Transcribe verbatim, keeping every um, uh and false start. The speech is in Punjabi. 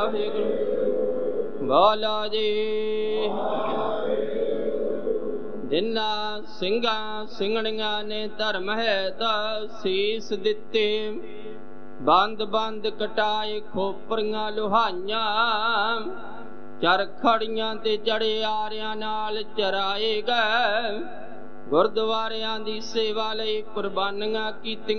ਬੋਲੋ ਜੀ। ਜਿਨ੍ਹਾਂ ਸਿੰਘਾਂ ਸਿੰਘਣੀਆਂ ਨੇ ਧਰਮ ਹੈ ਤਾਂ ਸੀਸ ਦਿੱਤੇ, ਬੰਦ ਬੰਦ ਕਟਾਏ ਖੋਪਰੀਆਂ ਲੁਹਾਈਆਂ, ਚਰਖੜੀਆਂ ਤੇ ਚੜੇ ਆਰਿਆਂ ਨਾਲ ਚਰਾਏ ਗਏ, ਗੁਰਦੁਆਰਿਆਂ ਦੀ ਸੇਵਾ ਲਈ ਕੁਰਬਾਨੀਆਂ ਕੀਤੀਆਂ।